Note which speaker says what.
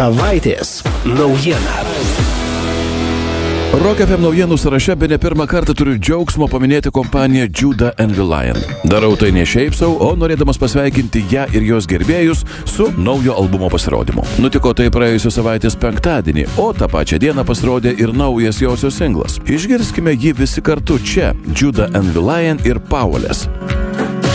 Speaker 1: Savaitės naujiena.
Speaker 2: Rock FM naujienų sąraše bene pirmą kartą turiu džiaugsmo paminėti kompaniją Judah and the Lion. Darau tai ne šiaip sau, o norėdamas pasveikinti ją ir jos gerbėjus su naujo albumo pasirodymu. Nutiko tai praėjusios savaitės penktadienį, o tą pačią dieną pasirodė ir naujas josios singlas. Išgirskime jį visi kartu čia, Judah and the Lion ir Powerless.